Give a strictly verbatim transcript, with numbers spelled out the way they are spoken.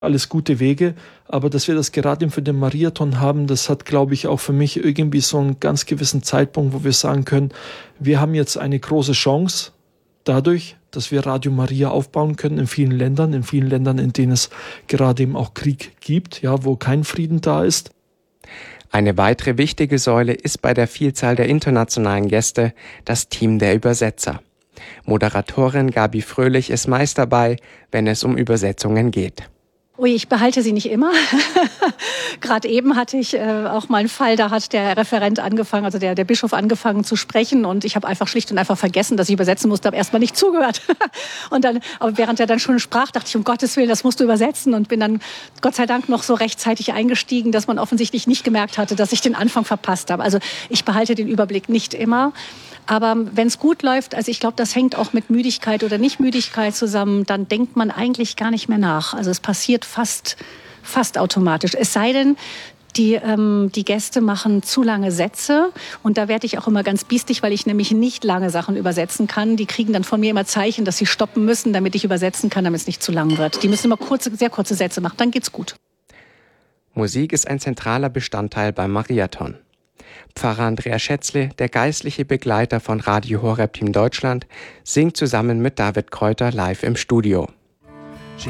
Alles gute Wege, aber dass wir das gerade für den Mariathon haben, das hat, glaube ich, auch für mich irgendwie so einen ganz gewissen Zeitpunkt, wo wir sagen können, wir haben jetzt eine große Chance dadurch, dass wir Radio Maria aufbauen können in vielen Ländern, in vielen Ländern, in denen es gerade eben auch Krieg gibt, ja, wo kein Frieden da ist. Eine weitere wichtige Säule ist bei der Vielzahl der internationalen Gäste das Team der Übersetzer. Moderatorin Gabi Fröhlich ist meist dabei, wenn es um Übersetzungen geht. Ui, ich behalte sie nicht immer. Gerade eben hatte ich äh, auch mal einen Fall, da hat der Referent angefangen, also der, der Bischof angefangen zu sprechen und ich habe einfach schlicht und einfach vergessen, dass ich übersetzen musste, habe erstmal nicht zugehört. Und dann, aber während er dann schon sprach, dachte ich, um Gottes Willen, das musst du übersetzen und bin dann Gott sei Dank noch so rechtzeitig eingestiegen, dass man offensichtlich nicht gemerkt hatte, dass ich den Anfang verpasst habe. Also ich behalte den Überblick nicht immer. Aber wenn es gut läuft, also ich glaube, das hängt auch mit Müdigkeit oder Nicht-Müdigkeit zusammen, dann denkt man eigentlich gar nicht mehr nach. Also es passiert fast, fast automatisch. Es sei denn, die, ähm, die Gäste machen zu lange Sätze und da werde ich auch immer ganz biestig, weil ich nämlich nicht lange Sachen übersetzen kann. Die kriegen dann von mir immer Zeichen, dass sie stoppen müssen, damit ich übersetzen kann, damit es nicht zu lang wird. Die müssen immer kurze, sehr kurze Sätze machen, dann geht's gut. Musik ist ein zentraler Bestandteil beim Mariathon. Pfarrer Andreas Schätzle, der geistliche Begleiter von Radio Horeb Team Deutschland, singt zusammen mit David Kräuter live im Studio.